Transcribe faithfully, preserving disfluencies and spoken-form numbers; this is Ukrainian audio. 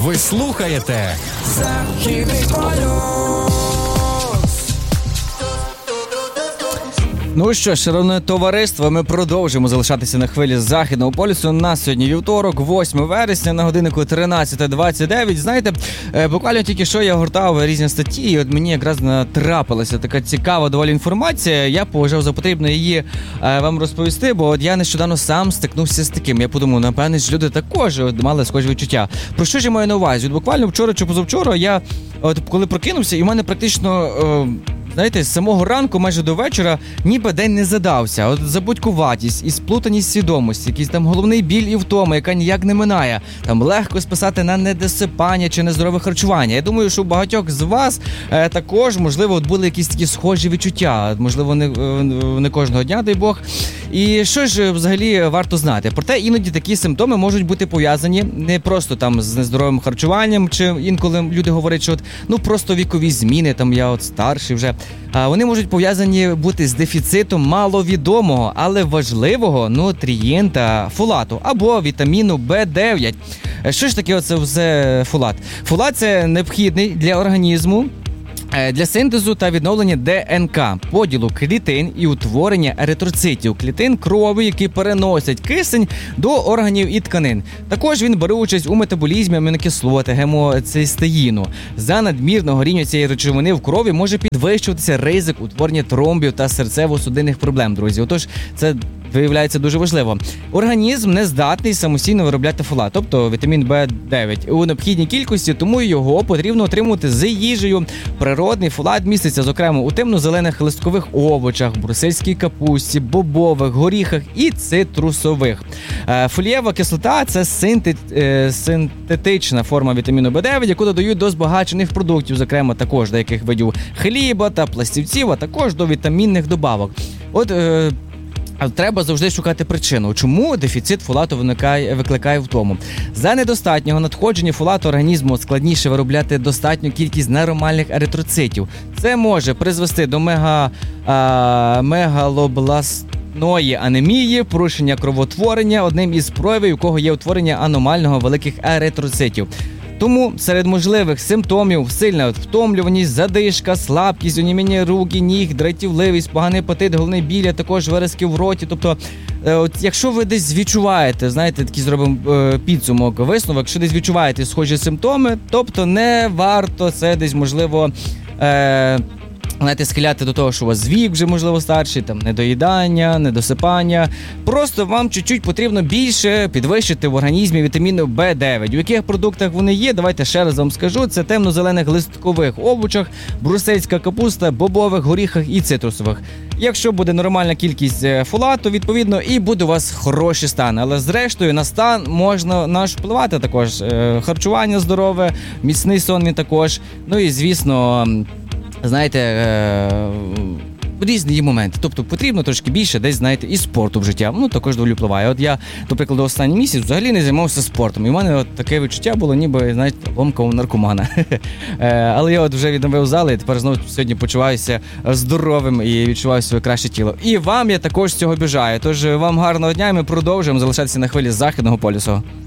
Ви слухаєте Західний полюс. Ну що ж, шановне товариство, ми продовжуємо залишатися на хвилі Західного полюсу. У нас сьогодні вівторок, восьме вересня, на годиннику тринадцята двадцять дев'ять. Знаєте, буквально тільки що я гортав різні статті, і от мені якраз натрапилася така цікава доволі інформація. Я поважав за потрібно її е, вам розповісти, бо от я нещодавно сам стикнувся з таким. Я подумав, напевне, ж люди також от, мали схожі відчуття. Про що ж я маю на увазі? От буквально вчора чи позавчора я, от, коли прокинувся, і в мене практично... Е, Знаєте, з самого ранку майже до вечора ніби день не задався. От забудькуватість і сплутаність свідомості, якийсь там головний біль і втома, яка ніяк не минає. Там легко списати на недосипання чи нездорове харчування. Я думаю, що у багатьох з вас е, також, можливо, от були якісь такі схожі відчуття. Можливо, не, не кожного дня, дай Бог. І що ж взагалі варто знати? Проте іноді такі симптоми можуть бути пов'язані не просто там з нездоровим харчуванням, чи інколи люди говорять, що от, ну просто вікові зміни, там я от старший вже. А вони можуть пов'язані бути з дефіцитом маловідомого, але важливого нутрієнта фолату або вітаміну Б дев'ять. Що ж таке оце все фолат? Фолат – це необхідний для організму для синтезу та відновлення ДНК, поділу клітин і утворення еритроцитів, клітин крові, які переносять кисень до органів і тканин. Також він бере участь у метаболізмі амінокислоти, гемоцистеїну. За надмірного рівня цієї речовини в крові може підвищуватися ризик утворення тромбів та серцево-судинних проблем, друзі. Отож, це виявляється дуже важливо. Організм не здатний самостійно виробляти фолат, тобто вітамін Б дев'ять, у необхідній кількості, тому його потрібно отримувати з їжею. Природний фолат міститься, зокрема, у темно-зелених листкових овочах, брусельській капусті, бобових, горіхах і цитрусових. Фолієва кислота – це синтет, синтетична форма вітаміну Б дев'ять, яку додають до збагачених продуктів, зокрема, також деяких видів хліба та пластівців, а також до вітамінних добавок. От треба завжди шукати причину, чому дефіцит фолату виникає, викликає втому. За недостатнього надходження фолату організму складніше виробляти достатню кількість нормальних еритроцитів. Це може призвести до мега, а, мегалобластної анемії, порушення кровотворення, одним із проявів якого є утворення аномального великих еритроцитів. Тому серед можливих симптомів сильна втомлюваність, задишка, слабкість, оніміння рук і ніг, дратівливість, поганий апетит, головний біль, а також виразки в роті. Тобто, от якщо ви десь відчуваєте, знаєте, такий зробимо е, підсумок, висновок, якщо десь відчуваєте схожі симптоми, тобто не варто це десь, можливо, е, знаєте, схиляти до того, що у вас вік вже, можливо, старший, там, недоїдання, недосипання. Просто вам чуть-чуть потрібно більше підвищити в організмі вітаміну Б дев'ять. У яких продуктах вони є, давайте ще раз вам скажу. Це темно-зелених листкових овочах, брусельська капуста, бобових, горіхах і цитрусових. Якщо буде нормальна кількість фолату, відповідно, і буде у вас хороший стан. Але зрештою на стан можна наш впливати також. Харчування здорове, міцний сон він також. Ну і, звісно, знаєте, е- різні є моменти. Тобто потрібно трошки більше десь, знаєте, і спорту в життя. Ну, також доволі впливає. От я, до прикладу, останній місяць взагалі не займався спортом. І в мене от таке відчуття було, ніби, знаєте, ломка у наркомана. Але я от вже відновив зали, і тепер знову сьогодні почуваюся здоровим і відчуваю своє краще тіло. І вам я також цього бажаю. Тож вам гарного дня, і ми продовжуємо залишатися на хвилі Західного полюсу.